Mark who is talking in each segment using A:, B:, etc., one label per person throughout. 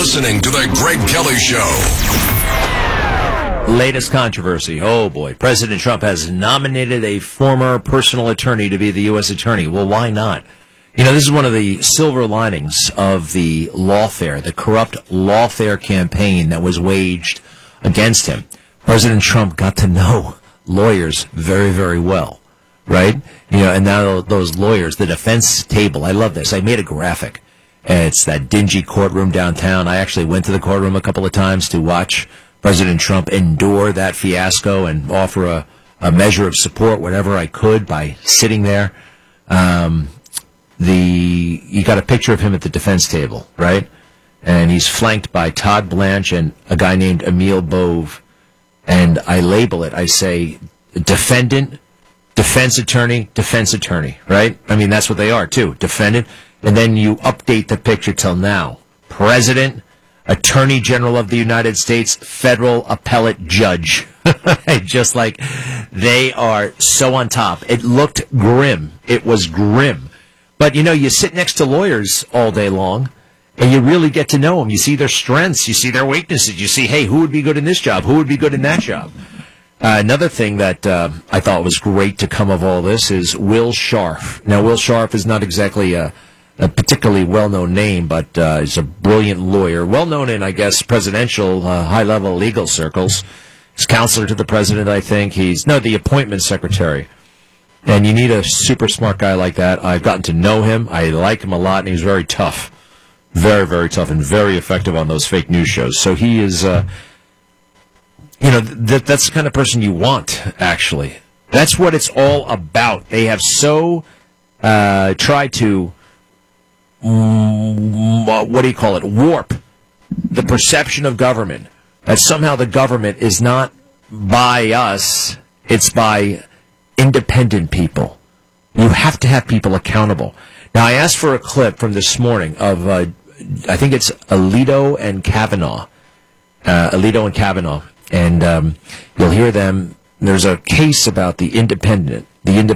A: listening to The Greg Kelly Show.
B: Latest controversy. Oh, boy. President Trump has nominated a former personal attorney to be the U.S. attorney. Well, why not? You know, this is one of the silver linings of the lawfare, the corrupt lawfare campaign that was waged against him. President Trump got to know lawyers very, very well, right? You know, and now those lawyers, the defense table, I love this. I made a graphic. It's that dingy courtroom downtown. I actually went to the courtroom a couple of times to watch President Trump endure that fiasco and offer a measure of support, whatever I could, by sitting there. You got a picture of him at the defense table, right? And he's flanked by Todd Blanche and a guy named Emil Bove. And I label it, I say, defendant, defense attorney, right? I mean, that's what they are, too. Defendant. And then you update the picture till now. President, Attorney General of the United States, federal appellate judge. Just like they are so on top. It looked grim. It was grim. But, you know, you sit next to lawyers all day long, and you really get to know them. You see their strengths. You see their weaknesses. You see, hey, who would be good in this job? Who would be good in that job? Another thing that I thought was great to come of all this is Will Scharf. Now, Will Scharf is not exactly a particularly well-known name, but he's a brilliant lawyer, well-known in, I guess, presidential high-level legal circles. He's counselor to the president, I think. He's the appointment secretary. And you need a super smart guy like that. I've gotten to know him. I like him a lot, and he's very tough. Very, very tough and very effective on those fake news shows. So he is, that's the kind of person you want, actually. That's what it's all about. They have so tried to warp the perception of government, that somehow the government is not by us, it's by independent people. You have to have people accountable. Now, I asked for a clip from this morning of, I think it's Alito and Kavanaugh. And you'll hear them. There's a case about the independent,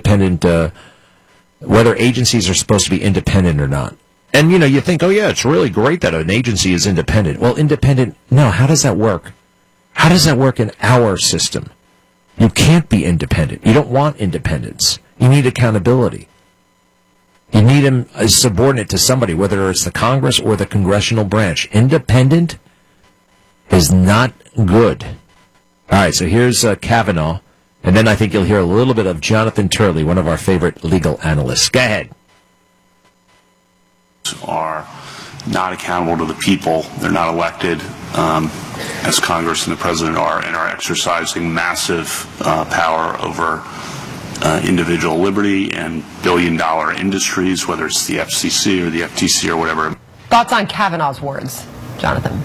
B: whether agencies are supposed to be independent or not. And, you know, you think, oh, yeah, it's really great that an agency is independent. Well, independent, no, how does that work? How does that work in our system? You can't be independent. You don't want independence. You need accountability. You need them as subordinate to somebody, whether it's the Congress or the congressional branch. Independent is not good. All right, so here's Kavanaugh, and then I think you'll hear a little bit of Jonathan Turley, one of our favorite legal analysts. Go ahead.
C: Are not accountable to the people. They're not elected, as Congress and the President are, and are exercising massive power over individual liberty and billion-dollar industries, whether it's the FCC or the FTC or whatever.
D: Thoughts on Kavanaugh's words, Jonathan?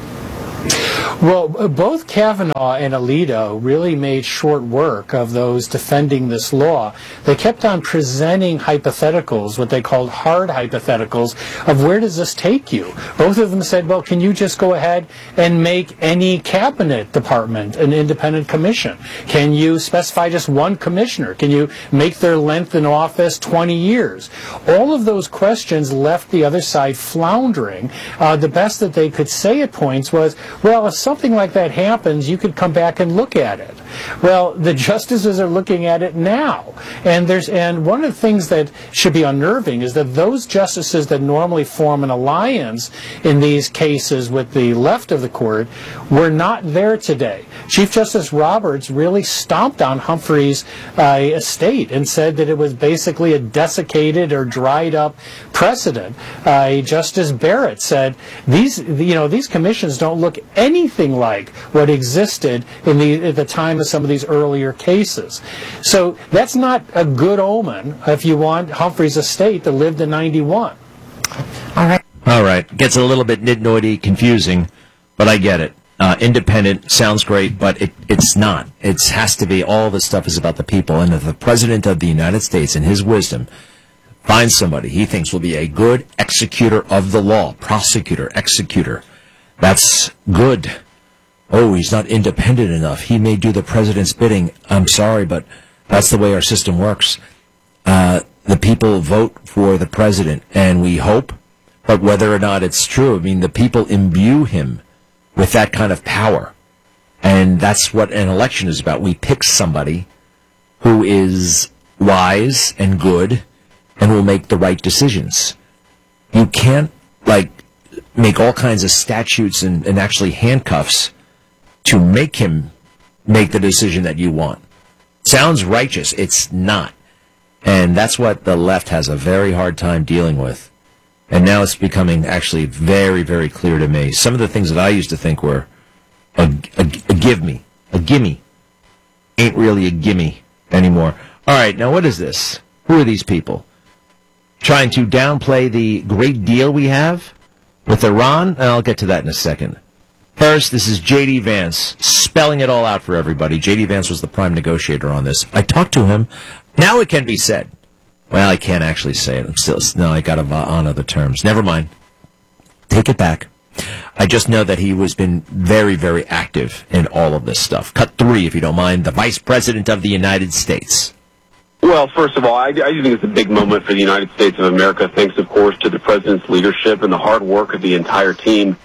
E: Well, both Kavanaugh and Alito really made short work of those defending this law. They kept on presenting hypotheticals, what they called hard hypotheticals, of where does this take you? Both of them said, well, can you just go ahead and make any cabinet department an independent commission? Can you specify just one commissioner? Can you make their length in office 20 years? All of those questions left the other side floundering. The best that they could say at points was, well, if something like that happens, you could come back and look at it. Well, the justices are looking at it now. And one of the things that should be unnerving is that those justices that normally form an alliance in these cases with the left of the court were not there today. Chief Justice Roberts really stomped on Humphrey's estate and said that it was basically a desiccated or dried up precedent. Justice Barrett said these commissions don't look anything like what existed at the time of some of these earlier cases. So that's not a good omen if you want Humphrey's estate that lived in 91.
B: All right. Gets a little bit nitnoity, confusing, but I get it. Independent sounds great, but it's not. It has to be, all this stuff is about the people. And if the President of the United States, in his wisdom, finds somebody he thinks will be a good executor of the law, prosecutor, executor, that's good. Oh, he's not independent enough. He may do the president's bidding. I'm sorry, but that's the way our system works. The people vote for the president, and we hope, But whether or not it's true, I mean, the people imbue him with that kind of power. And that's what an election is about. We pick somebody who is wise and good and will make the right decisions. You can't, make all kinds of statutes and actually handcuffs to make him make the decision that you want. Sounds righteous. It's not. And that's what the left has a very hard time dealing with. And now it's becoming actually very, very clear to me. Some of the things that I used to think were a gimme, ain't really a gimme anymore. All right, now what is this? Who are these people? Trying to downplay the great deal we have with Iran? And I'll get to that in a second. First, this is J.D. Vance, spelling it all out for everybody. J.D. Vance was the prime negotiator on this. I talked to him. Now it can be said. Well, I can't actually say it. I got to honor the terms. Never mind. Take it back. I just know that he has been very, very active in all of this stuff. Cut 3, if you don't mind. The Vice President of the United States.
F: Well, first of all, I think it's a big moment for the United States of America. Thanks, of course, to the President's leadership and the hard work of the entire team.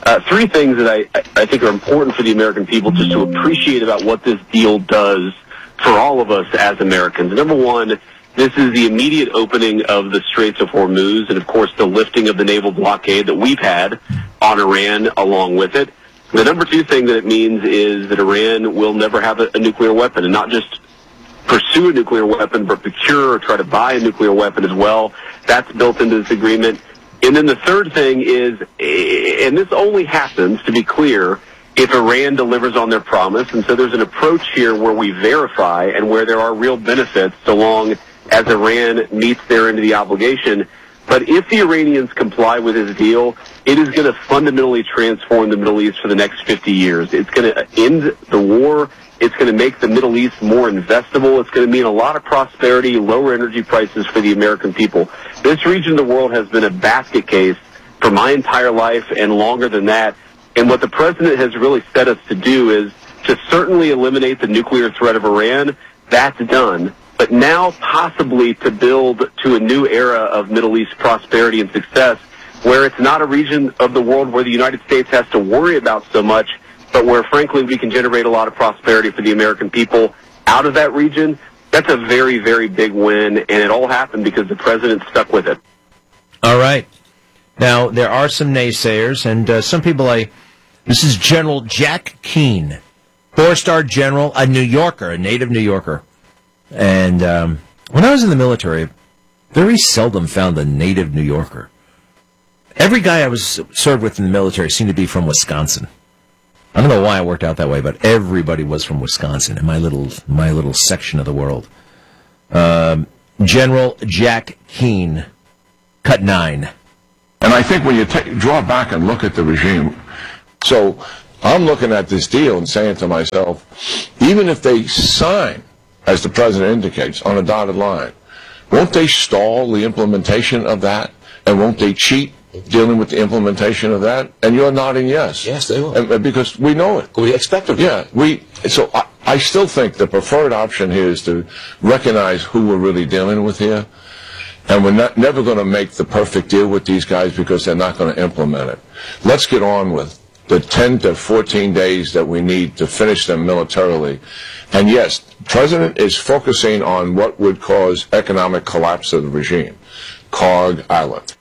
F: 3 things that I think are important for the American people just to appreciate about what this deal does for all of us as Americans. Number 1, this is the immediate opening of the Straits of Hormuz and, of course, the lifting of the naval blockade that we've had on Iran along with it. The number 2 thing that it means is that Iran will never have a nuclear weapon, and not just pursue a nuclear weapon, but procure or try to buy a nuclear weapon as well. That's built into this agreement. And then the third thing is, and this only happens, to be clear, if Iran delivers on their promise. And so there's an approach here where we verify and where there are real benefits so long as Iran meets their end of the obligation. But if the Iranians comply with this deal, it is going to fundamentally transform the Middle East for the next 50 years. It's going to end the war. It's going to make the Middle East more investable. It's going to mean a lot of prosperity, lower energy prices for the American people. This region of the world has been a basket case for my entire life and longer than that. And what the President has really set us to do is to certainly eliminate the nuclear threat of Iran. That's done. But now possibly to build to a new era of Middle East prosperity and success where it's not a region of the world where the United States has to worry about so much, but where, frankly, we can generate a lot of prosperity for the American people out of that region. That's a very, very big win, and it all happened because the President stuck with it.
B: All right. Now, there are some naysayers, and some people this is General Jack Keane, 4-star general, a New Yorker, a native New Yorker. And when I was in the military, very seldom found a native New Yorker. Every guy I was served with in the military seemed to be from Wisconsin. I don't know why it worked out that way, but everybody was from Wisconsin in my little section of the world. General Jack Keane, cut 9.
G: And I think when you draw back and look at the regime, so I'm looking at this deal and saying to myself, even if they sign, as the President indicates, on a dotted line, won't they stall the implementation of that? And won't they cheat dealing with the implementation of that? And you're nodding yes.
H: Yes, they will.
G: And because we know it.
H: We expect them.
G: Yeah. So I still think the preferred option here is to recognize who we're really dealing with here. And we're never going to make the perfect deal with these guys because they're not going to implement it. Let's get on with the 10 to 14 days that we need to finish them militarily. And yes, the President is focusing on what would cause economic collapse of the regime, Cog Island.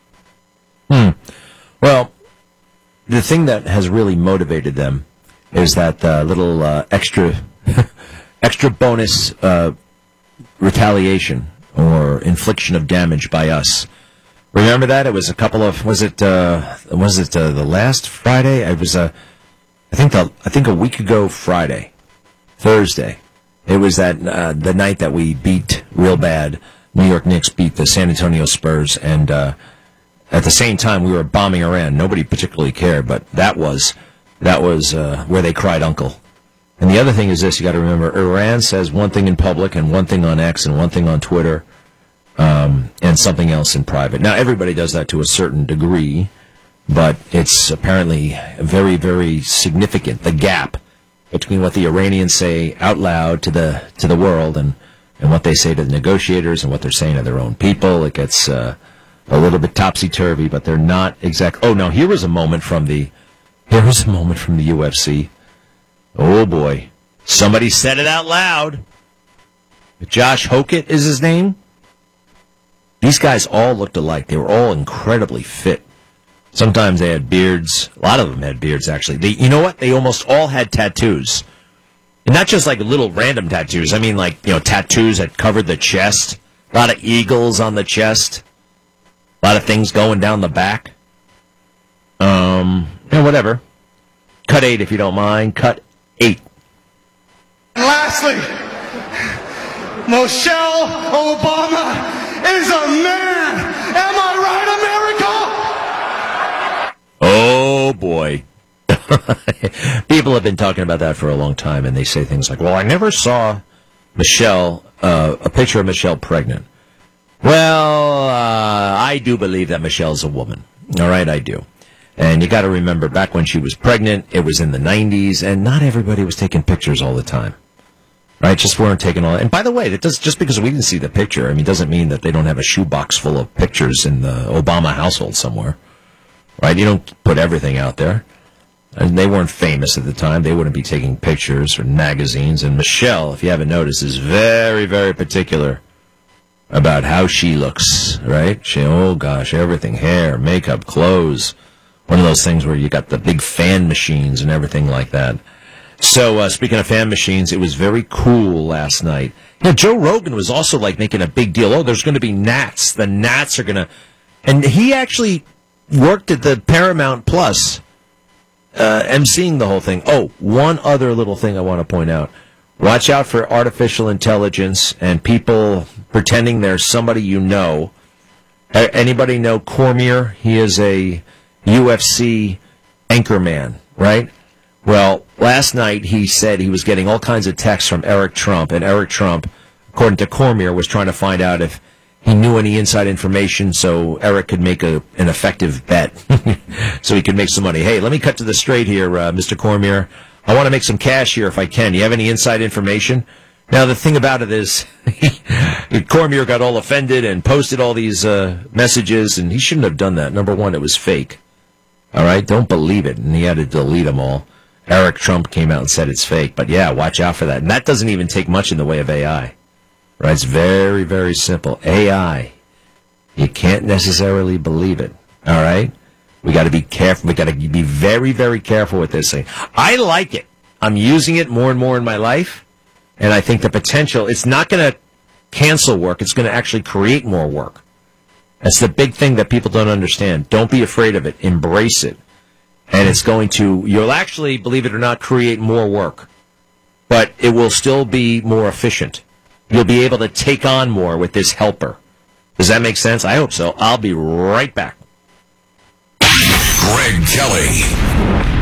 B: Well, the thing that has really motivated them is that little extra bonus retaliation or infliction of damage by us. Remember that? It was a couple of was it the last Friday? It was I think a week ago Friday, Thursday. It was that the night that we beat real bad. New York Knicks beat the San Antonio Spurs, and at the same time we were bombing Iran. Nobody particularly cared, but that was where they cried uncle. And the other thing is this: you got to remember, Iran says one thing in public and one thing on X and one thing on Twitter. And something else in private. Now, everybody does that to a certain degree, but it's apparently very, very significant, the gap between what the Iranians say out loud to the world and what they say to the negotiators and what they're saying to their own people. It gets a little bit topsy-turvy, but they're not exact. Oh, now here was a moment from the UFC. Oh, boy. Somebody said it out loud. Josh Hokett is his name. These guys all looked alike. They were all incredibly fit. Sometimes they had beards. A lot of them had beards, actually. You know what? They almost all had tattoos. And not just like little random tattoos. I mean, like, tattoos that covered the chest. A lot of eagles on the chest. A lot of things going down the back. Whatever. Cut 8 if you don't mind. Cut 8.
H: And lastly, Michelle Obama is a man. Am I right, America?
B: Oh, boy. People have been talking about that for a long time, and they say things like, well, I never saw Michelle, a picture of Michelle pregnant. Well, I do believe that Michelle's a woman. All right, I do. And you got to remember, back when she was pregnant, it was in the 90s, and not everybody was taking pictures all the time. Right? Just weren't taking all. And by the way, just because we didn't see the picture, doesn't mean that they don't have a shoebox full of pictures in the Obama household somewhere. Right? You don't put everything out there. And they weren't famous at the time. They wouldn't be taking pictures or magazines. And Michelle, if you haven't noticed, is very, very particular about how she looks, right? Oh, gosh, everything, hair, makeup, clothes. One of those things where you got the big fan machines and everything like that. So, speaking of fan machines, it was very cool last night. Joe Rogan was also, making a big deal. Oh, there's going to be gnats. The gnats are going to... And he actually worked at the Paramount Plus, emceeing the whole thing. Oh, one other little thing I want to point out. Watch out for artificial intelligence and people pretending they're somebody you know. Anybody know Cormier? He is a UFC anchorman, right? Well, last night he said he was getting all kinds of texts from Eric Trump, and Eric Trump, according to Cormier, was trying to find out if he knew any inside information so Eric could make an effective bet, so he could make some money. Hey, let me cut to the straight here, Mr. Cormier. I want to make some cash here if I can. You have any inside information? Now, the thing about it is, Cormier got all offended and posted all these messages, and he shouldn't have done that. Number one, it was fake. All right? Don't believe it. And he had to delete them all. Eric Trump came out and said it's fake. But, yeah, watch out for that. And that doesn't even take much in the way of AI. Right? It's very, very simple. AI. You can't necessarily believe it. All right? We got to be careful. We got to be very, very careful with this thing. I like it. I'm using it more and more in my life. And I think the potential, it's not going to cancel work. It's going to actually create more work. That's the big thing that people don't understand. Don't be afraid of it. Embrace it. And it's going to, you'll actually, believe it or not, create more work. But it will still be more efficient. You'll be able to take on more with this helper. Does that make sense? I hope so. I'll be right back.
A: Greg Kelly.